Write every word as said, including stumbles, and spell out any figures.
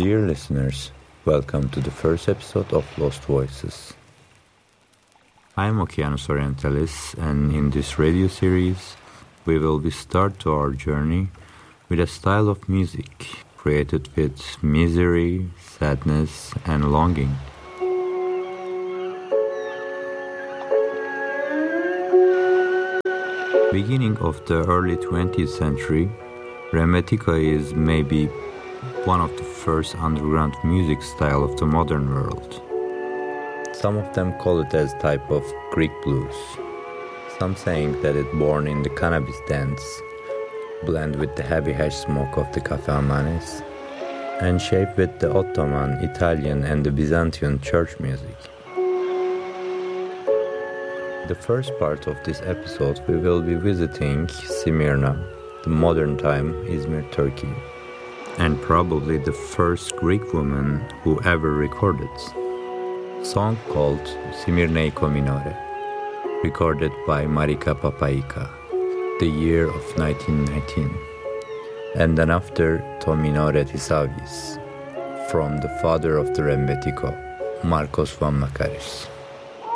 Dear listeners, welcome to the first episode of Lost Voices. I'm Okeanos Orientalis, and in this radio series, we will be start to our journey with a style of music created with misery, sadness, and longing. Beginning of the early twentieth century, Rembetika is maybe one of the first underground music style of the modern world. Some of them call it as type of Greek blues. Some saying that it born in the cannabis dance, blend with the heavy hash smoke of the Cafe Amanes, and shaped with the Ottoman, Italian and the Byzantine church music. The first part of this episode we will be visiting Smyrna, the modern time Izmir, Turkey, and probably the first Greek woman who ever recorded. Song called Smirneiko Minore, recorded by Marika Papaika, the year of nineteen nineteen, and then after To Minore Tisavis, from the father of the Rembetiko, Marcos van Makaris.